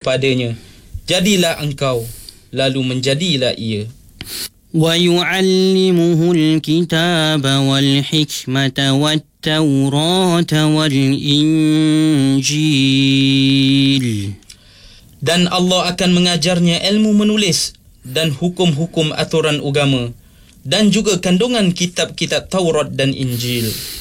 kepadanya, jadilah engkau, lalu menjadilah ia. وَيُعَلِّمُهُ الْكِتَابَ وَالْحِكْمَةَ وَالتَّوْرَاةَ وَالْإِنْجِيلَ. Dan Allah akan mengajarnya ilmu menulis dan hukum-hukum aturan agama dan juga kandungan kitab-kitab Taurat dan Injil.